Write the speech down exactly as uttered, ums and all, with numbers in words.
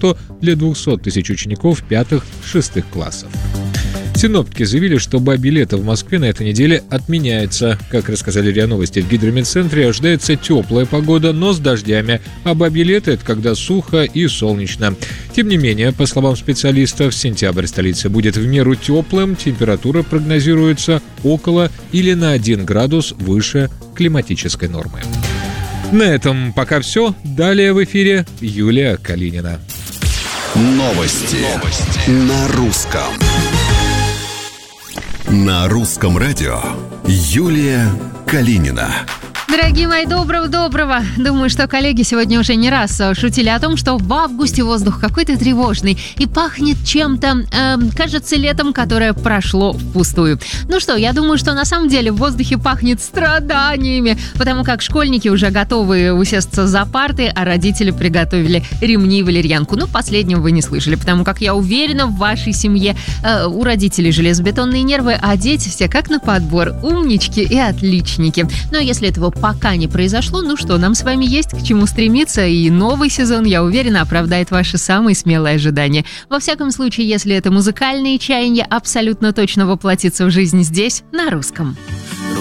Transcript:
работу для двухсот тысяч учеников пятых-шестых классов. Синоптики заявили, что бабье лето в Москве на этой неделе отменяется. Как рассказали РИА Новости в гидрометцентре, ожидается теплая погода, но с дождями. А бабье лето – это когда сухо и солнечно. Тем не менее, по словам специалистов, сентябрь столицы будет в меру теплым. Температура прогнозируется около или на один градус выше климатической нормы. На этом пока все. Далее в эфире Юлия Калинина. Новости, Новости. На русском. На русском радио Юлия Калинина. Дорогие мои, доброго-доброго. Думаю, что коллеги сегодня уже не раз шутили о том, что в августе воздух какой-то тревожный и пахнет чем-то, э, кажется, летом, которое прошло впустую. Ну что, я думаю, что на самом деле в воздухе пахнет страданиями, потому как школьники уже готовы усесться за парты, а родители приготовили ремни и валерьянку. Ну, последнего вы не слышали, потому как я уверена, в вашей семье э, у родителей железобетонные нервы, а дети все как на подбор, умнички и отличники. Но если этого пока не произошло, ну что, нам с вами есть к чему стремиться, и новый сезон, я уверена, оправдает ваши самые смелые ожидания. Во всяком случае, если это музыкальные чаяния, абсолютно точно воплотится в жизнь здесь, на русском.